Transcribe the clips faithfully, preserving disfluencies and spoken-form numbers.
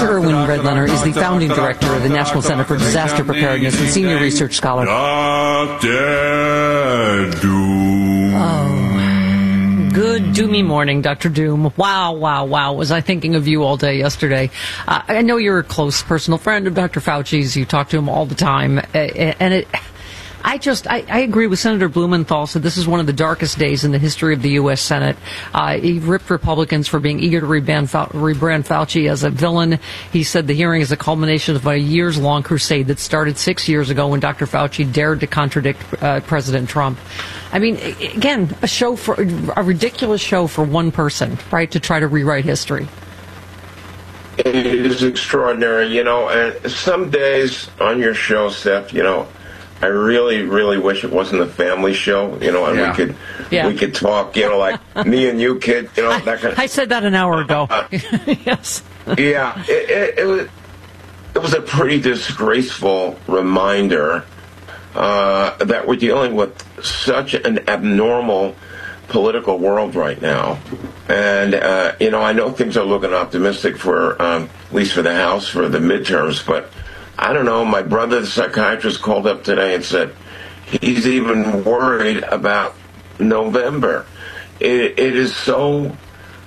Doctor Erwin Redlener is the founding director of the National Center for Disaster Preparedness and senior research scholar. Doctor Doom. Oh, good doomy morning, Doctor Doom. Wow, wow, wow. Was I thinking of you all day yesterday? Uh, I know you're a close personal friend of Doctor Fauci's. You talk to him all the time. Uh, and it... I just, I, I agree with Senator Blumenthal. So this is one of the darkest days in the history of the U S. Senate. Uh, he ripped Republicans for being eager to rebrand, rebrand Fauci as a villain. He said the hearing is a culmination of a years-long crusade that started six years ago when Doctor Fauci dared to contradict uh, President Trump. I mean, again, a show for, a ridiculous show for one person, right, to try to rewrite history. It is extraordinary, you know, and some days on your show, Steph, you know, I really, really wish it wasn't a family show, you know, and yeah. we could yeah. we could talk, you know, like me and you, kid, you know, I, that kind of. I said that an hour ago. Uh, yes. Yeah, it, it, it was it was a pretty disgraceful reminder uh, that we're dealing with such an abnormal political world right now, and uh, you know, I know things are looking optimistic for um, at least for the House for the midterms, but. I don't know, my brother, the psychiatrist, called up today and said he's even worried about November. It, it is so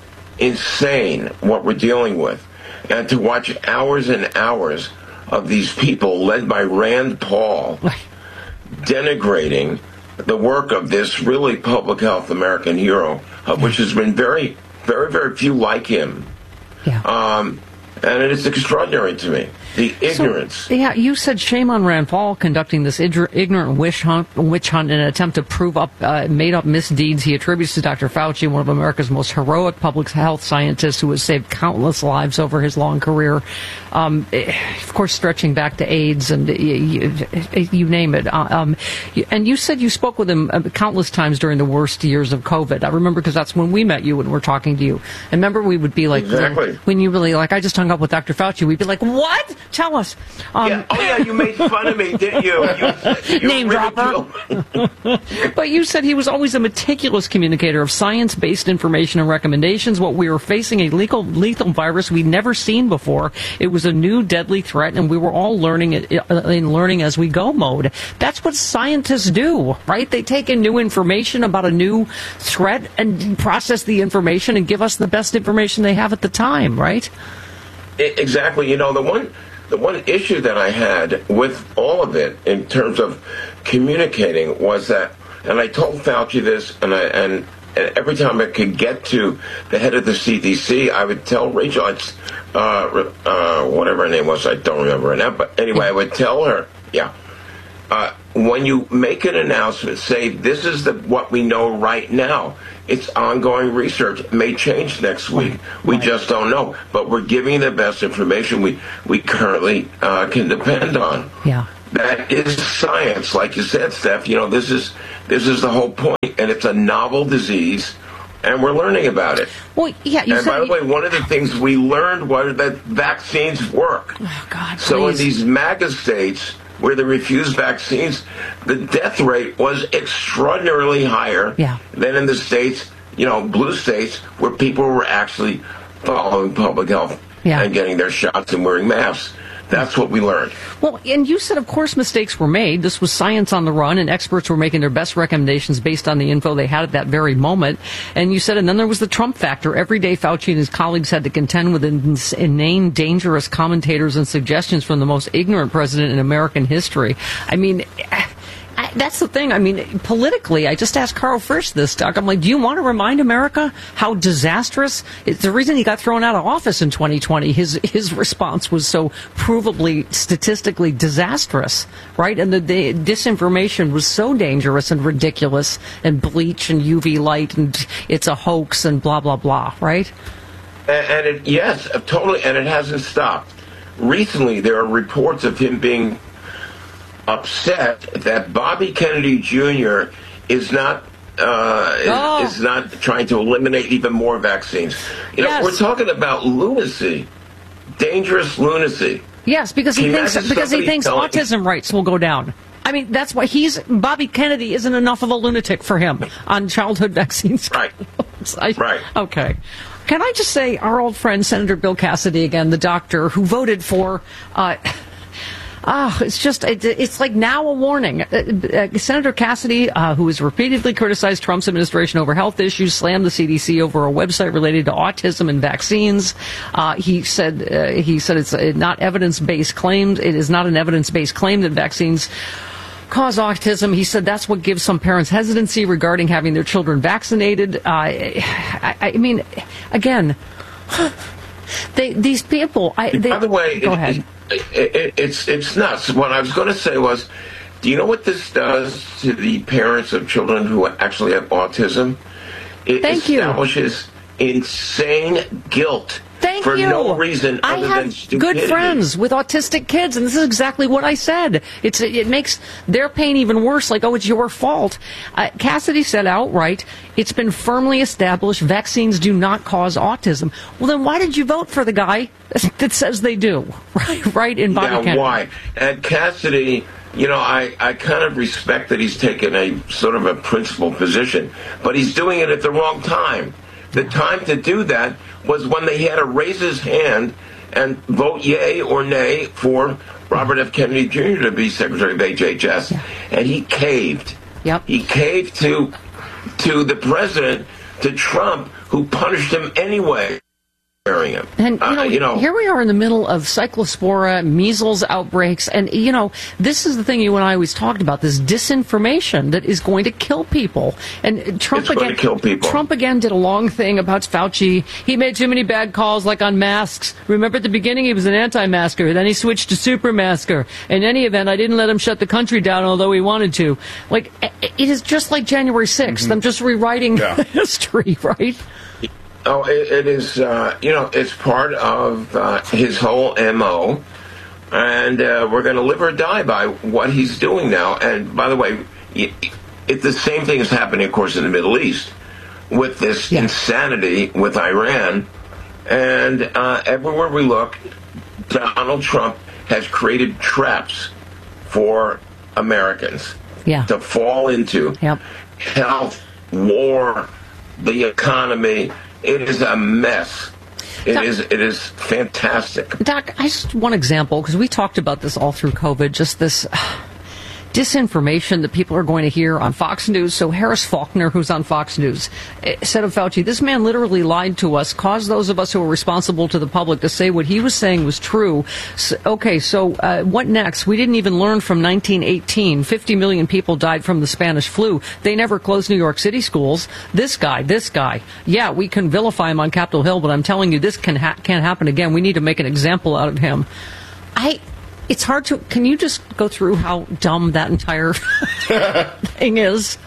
insane what we're dealing with. And to watch hours and hours of these people led by Rand Paul denigrating the work of this really public health American hero, of which has been very, very, very few like him. Yeah. Um, and it is extraordinary to me. The ignorance. So, yeah, you said shame on Rand Paul conducting this ignorant witch hunt, witch hunt in an attempt to prove up uh, made-up misdeeds he attributes to Doctor Fauci, one of America's most heroic public health scientists who has saved countless lives over his long career. Um, of course, stretching back to AIDS and uh, you, you name it. Uh, um, and you said you spoke with him countless times during the worst years of COVID. I remember because that's when we met you and we're talking to you. And remember, we would be like, exactly. when you really like, I just hung up with Doctor Fauci. We'd be like, what? Tell us. Um, yeah. Oh, yeah, you made fun of me, didn't you? you, you Name dropper. But you said he was always a meticulous communicator of science-based information and recommendations. What we were facing, a lethal, lethal virus we'd never seen before. It was a new deadly threat, and we were all learning it in learning as we go mode. That's what scientists do, right? They take in new information about a new threat and process the information and give us the best information they have at the time, right? Exactly. You know, the one... The one issue that I had with all of it in terms of communicating was that, and I told Fauci this, and I and, and every time I could get to the head of the C D C, I would tell Rachel, uh, uh, whatever her name was, I don't remember her now, but anyway, I would tell her, yeah, uh, when you make an announcement, say this is the what we know right now. It's ongoing research. It may change next week. We right. just don't know. But we're giving the best information we, we currently uh, can depend on. Yeah. That is science. Like you said, Steph, you know, this is this is the whole point. And it's a novel disease, and we're learning about it. Well, yeah. You and said by the way, one of the things we learned was that vaccines work. Oh, God, so please. in these MAGA states where they refused vaccines, the death rate was extraordinarily higher yeah. than in the states, you know, blue states, where people were actually following public health yeah. and getting their shots and wearing masks. That's what we learned. Well, and you said, of course, mistakes were made. This was science on the run, and experts were making their best recommendations based on the info they had at that very moment. And you said, and then there was the Trump factor. Every day, Fauci and his colleagues had to contend with inane, dangerous commentators and suggestions from the most ignorant president in American history. I mean... I, that's the thing. I mean, politically, I just asked Carl Frisch this, Doc. I'm like, do you want to remind America how disastrous? It's the reason he got thrown out of office in twenty twenty. His his response was so provably, statistically disastrous, right? And the, the disinformation was so dangerous and ridiculous, and bleach and U V light, and it's a hoax and blah, blah, blah, right? And, and it, yes, totally, and it hasn't stopped. Recently, there are reports of him being upset that Bobby Kennedy Junior is not uh, is, oh. is not trying to eliminate even more vaccines. You know, yes. we're talking about lunacy, dangerous lunacy. Yes, because he Can thinks because he thinks autism me? rights will go down. I mean, that's why he's Bobby Kennedy isn't enough of a lunatic for him on childhood vaccines. Right. I, right. Okay. Can I just say, our old friend Senator Bill Cassidy again, the doctor who voted for. Uh, Ah, it's just, it, it's like now a warning. Uh, uh, Senator Cassidy, uh, who has repeatedly criticized Trump's administration over health issues, slammed the C D C over a website related to autism and vaccines. Uh, he said, uh, he said it's not evidence-based claims. It is not an evidence-based claim that vaccines cause autism. He said that's what gives some parents hesitancy regarding having their children vaccinated. Uh, I, I mean, again, they, these people. I, they, By the way, go it, ahead. It, it, it's it's nuts. What I was going to say was, do you know what this does to the parents of children who actually have autism? It Thank establishes you. insane guilt. Thank for you. no reason I other have than stupidity. Good friends with autistic kids, and this is exactly what I said. It's it makes their pain even worse. Like, oh, it's your fault. Uh, Cassidy said outright, it's been firmly established vaccines do not cause autism. Well, then why did you vote for the guy that says they do? Right, right in Bobby Yeah, Kennedy. why? And Cassidy, you know, I, I kind of respect that he's taken a sort of a principled position, but he's doing it at the wrong time. The time to do that was when they had to raise his hand and vote yay or nay for Robert F. Kennedy Junior to be Secretary of H H S, yeah. and he caved. Yep. He caved to to the president, to Trump, who punished him anyway. Him. And, you know, uh, you know, here we are in the middle of cyclospora, measles outbreaks, and, you know, this is the thing you and I always talked about, this disinformation that is going to kill people. And Trump it's again, going to kill people. Trump again did a long thing about Fauci. He made too many bad calls, like on masks. Remember at the beginning he was an anti-masker, then he switched to super-masker. In any event, I didn't let him shut the country down, although he wanted to. Like, it is just like January sixth. Mm-hmm. I'm just rewriting yeah. history, right? Oh, it, it is, uh, you know, it's part of uh, his whole M O, and uh, we're going to live or die by what he's doing now. And by the way, it, it, the same thing is happening, of course, in the Middle East with this yeah. insanity with Iran. And uh, everywhere we look, Donald Trump has created traps for Americans yeah. to fall into. Yep. Health, war, the economy. It is a mess. It Doc, is it is fantastic. Doc, I just one example, because we talked about this all through COVID, just this uh, disinformation that people are going to hear on Fox News. So Harris Faulkner, who's on Fox News, said of Fauci, this man literally lied to us, caused those of us who are responsible to the public to say what he was saying was true. So, okay, so uh, what next? We didn't even learn from nineteen eighteen. fifty million people died from the Spanish flu. They never closed New York City schools. This guy, this guy, yeah, we can vilify him on Capitol Hill, but I'm telling you, this can ha- can't happen again. We need to make an example out of him. I... It's hard to... Can you just go through how dumb that entire thing is?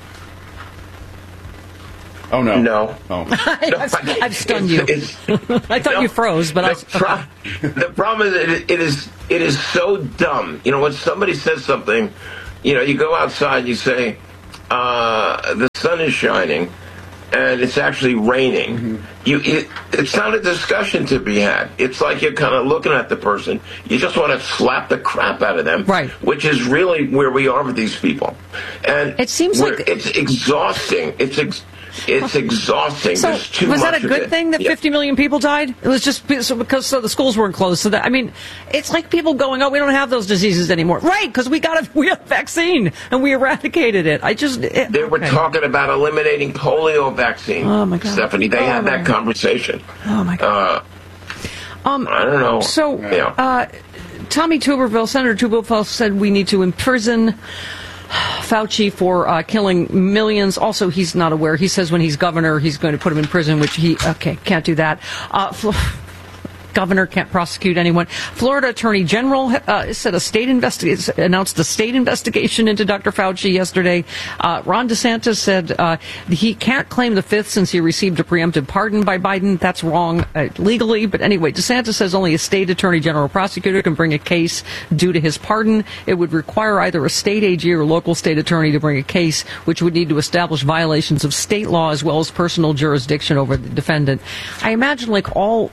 Oh, no. No. Oh. I've, I've stunned you. It's, I thought no, you froze, but the I... Pro- the problem is it, it is it is so dumb. You know, when somebody says something, you know, you go outside and you say, uh, the sun is shining, and it's actually raining. Mm-hmm. You, it, it's not a discussion to be had. It's like you're kind of looking at the person. You just want to slap the crap out of them, right? Which is really where we are with these people. And it seems like it's exhausting. It's ex- it's exhausting. So There's too was much that a good of it. thing that yeah. fifty million people died? It was just so because so the schools weren't closed. So that I mean, it's like people going, "Oh, we don't have those diseases anymore," right? Because we got a we have a vaccine and we eradicated it. I just it, they were okay. talking about eliminating polio vaccine. Oh my God, Stephanie, they oh had that God. conversation. Oh my God. Uh, um, I don't know. So, yeah. uh, Tommy Tuberville, Senator Tuberville said we need to imprison Fauci for uh, killing millions. Also, he's not aware. He says when he's governor, he's going to put him in prison, which he, okay, can't do that. Uh, Governor can't prosecute anyone. Florida Attorney General uh, said a state investi- announced a state investigation into Doctor Fauci yesterday. Uh, Ron DeSantis said uh, he can't claim the fifth since he received a preemptive pardon by Biden. That's wrong uh, legally. But anyway, DeSantis says only a state attorney general prosecutor can bring a case due to his pardon. It would require either a state A G or local state attorney to bring a case, which would need to establish violations of state law as well as personal jurisdiction over the defendant. I imagine like all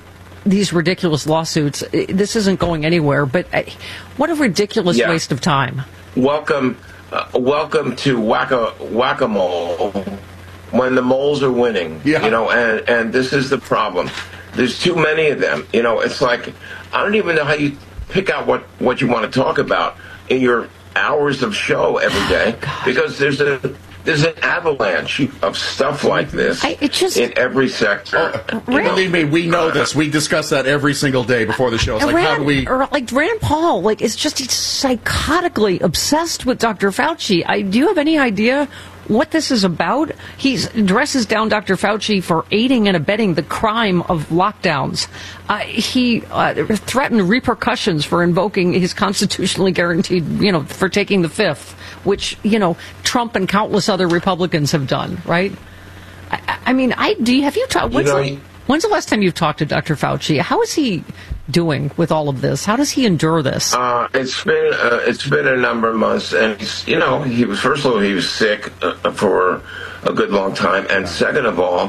these ridiculous lawsuits. This isn't going anywhere, but uh, what a ridiculous yeah. waste of time. Welcome, uh, welcome to whack-a, whack-a-mole when the moles are winning. Yeah. You know, and, and this is the problem. There's too many of them. You know, it's like, I don't even know how you pick out what, what you want to talk about in your hours of show every day, oh, because there's a there's an avalanche of stuff like this I, it just, in every sector. Oh, believe me, we know this. We discuss that every single day before the show. It's like, Rand, how do we... Or like Rand Paul, like, it's just, he's psychotically obsessed with Doctor Fauci. I, do you have any idea what this is about? He dresses down Doctor Fauci for aiding and abetting the crime of lockdowns. Uh, he uh, threatened repercussions for invoking his constitutionally guaranteed, you know, for taking the fifth, which, you know, Trump and countless other Republicans have done, right? I, I mean, I do. You, have you talked? When's, the, when's the last time you've talked to Doctor Fauci? How is he doing with all of this? How does he endure this? Uh, it's been uh, it's been a number of months, and he's, you know, he was first of all he was sick uh, for a good long time, and second of all,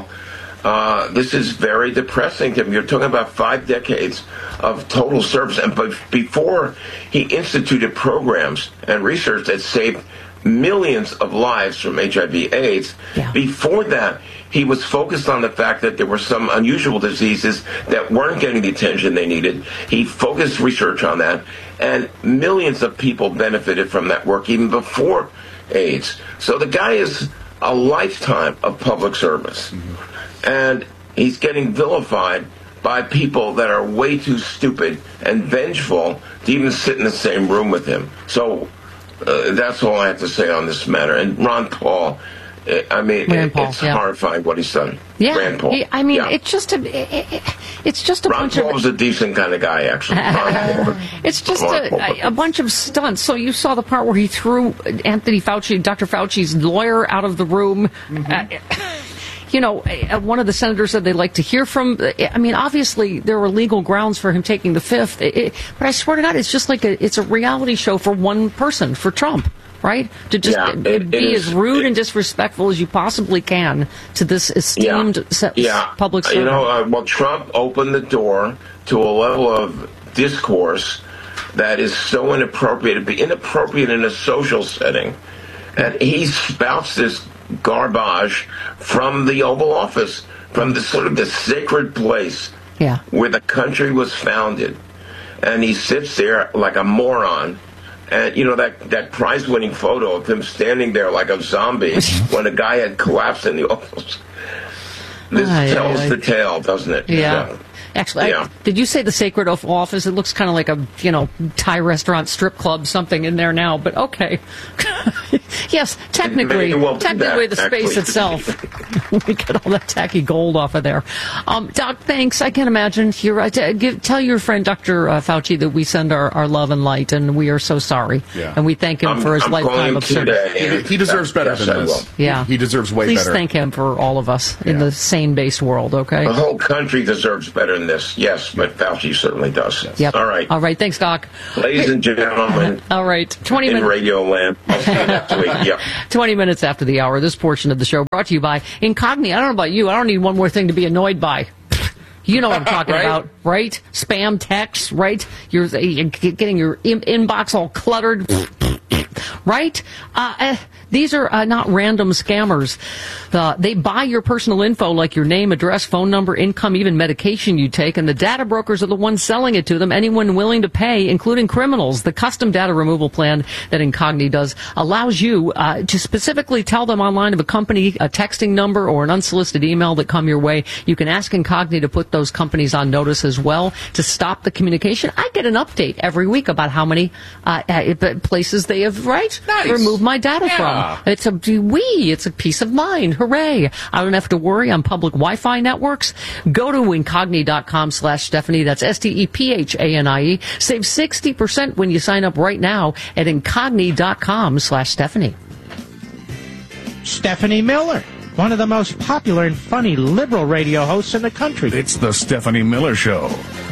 uh, this is very depressing to him. You're talking about five decades of total service, and but before he instituted programs and research that saved millions of lives from H I V AIDS. Yeah. Before that, he was focused on the fact that there were some unusual diseases that weren't getting the attention they needed. He focused research on that, and millions of people benefited from that work even before AIDS. So the guy is a lifetime of public service. Mm-hmm. And he's getting vilified by people that are way too stupid and vengeful to even sit in the same room with him. So Uh, that's all I have to say on this matter. And Ron Paul, uh, I mean, it, Paul, it's yeah. horrifying what he's done. Yeah, Rand Paul. he, I mean, yeah. it's just a, it, it, it's just a Ron bunch Paul of. was a decent kind of guy, actually. Ron It's just Ron Paul. a, a bunch of stunts. So you saw the part where he threw Anthony Fauci, Doctor Fauci's lawyer, out of the room. Mm-hmm. Uh, You know, one of the senators said they'd like to hear from. I mean, obviously there were legal grounds for him taking the fifth. It, it, but I swear to God, it's just like a, it's a reality show for one person, for Trump, right? To just Yeah, it, be it as is, rude it, and disrespectful as you possibly can to this esteemed yeah, se- yeah. public servant. You know, uh, well, Trump opened the door to a level of discourse that is so inappropriate. It'd be inappropriate in a social setting, and he spouts this garbage from the Oval Office, from the sort of the sacred place yeah. where the country was founded, and he sits there like a moron. And you know that that prize-winning photo of him standing there like a zombie when a guy had collapsed in the office. This uh, tells yeah, the tale, doesn't it? Yeah. So, Actually, yeah. I, did you say the sacred office? It looks kind of like a, you know, Thai restaurant, strip club, something in there now, but okay. Yes, technically, well technically that, the space actually. itself. We get all that tacky gold off of there. Um, Doc, thanks. I can imagine. You're right. Uh, give, tell your friend Doctor Uh, Fauci that we send our, our love and light, and we are so sorry. Yeah. And we thank him I'm, for his I'm lifetime of service. today, He, he deserves better yes, than I this. will. Yeah. He, he deserves way Please better. thank him for all of us in Yeah. the sane-based world, okay? The whole country deserves better than this, yes, but Fauci certainly does. Yep. All right. All right. Thanks, Doc. Ladies and gentlemen, All right. twenty in minutes. Radio Land. I'll see you next week. Yep. twenty minutes after the hour, this portion of the show brought to you by Incogni. I don't know about you. I don't need one more thing to be annoyed by. You know what I'm talking Right? about, right? Spam texts, right? You're, you're getting your in- inbox all cluttered, right? Uh, uh, these are uh, not random scammers. Uh, they buy your personal info like your name, address, phone number, income, even medication you take, and the data brokers are the ones selling it to them, anyone willing to pay, including criminals. The custom data removal plan that Incogni does allows you uh, to specifically tell them online of a company, a texting number, or an unsolicited email that come your way. You can ask Incogni to put those companies on notice as well to stop the communication. I get an update every week about how many uh, places they have, right, Nice. removed my data Yeah. from. It's a we. It's a peace of mind. Hooray! I don't have to worry on public Wi-Fi networks. Go to incogni.com slash Stephanie. That's S T E P H A N I E. Save sixty percent when you sign up right now at incogni.com slash Stephanie. Stephanie Miller, one of the most popular and funny liberal radio hosts in the country. It's the Stephanie Miller Show.